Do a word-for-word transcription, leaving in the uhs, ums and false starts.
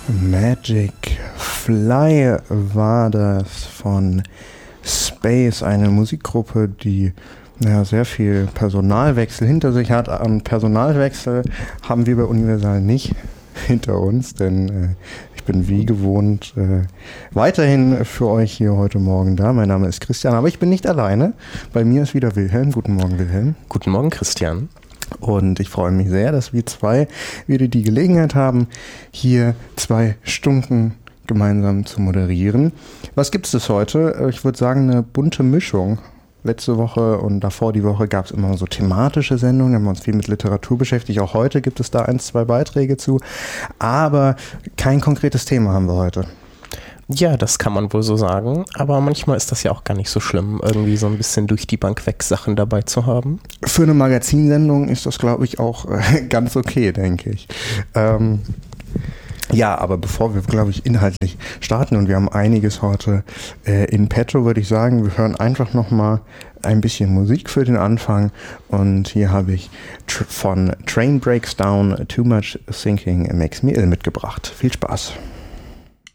Magic Fly war das von Space, eine Musikgruppe, die ja, sehr viel Personalwechsel hinter sich hat. An Personalwechsel haben wir bei Universal nicht hinter uns, denn äh, ich bin wie gewohnt äh, weiterhin für euch hier heute Morgen da. Mein Name ist Christian, aber ich bin nicht alleine. Bei mir ist wieder Wilhelm. Guten Morgen, Wilhelm. Guten Morgen, Christian. Und ich freue mich sehr, dass wir zwei wieder die Gelegenheit haben, hier zwei Stunden gemeinsam zu moderieren. Was gibt es heute? Ich würde sagen, eine bunte Mischung. Letzte Woche und davor die Woche gab es immer so thematische Sendungen, da haben wir uns viel mit Literatur beschäftigt. Auch heute gibt es da ein, zwei Beiträge zu, aber kein konkretes Thema haben wir heute. Ja, das kann man wohl so sagen, aber manchmal ist das ja auch gar nicht so schlimm, irgendwie so ein bisschen durch die Bank weg Sachen dabei zu haben. Für eine Magazinsendung ist das, glaube ich, auch äh, ganz okay, denke ich. Ähm, ja, aber bevor wir, glaube ich, inhaltlich starten und wir haben einiges heute äh, in petto, würde ich sagen, wir hören einfach nochmal ein bisschen Musik für den Anfang und hier habe ich tr- von Train Breaks Down, Too Much Thinking Makes Me Ill mitgebracht. Viel Spaß.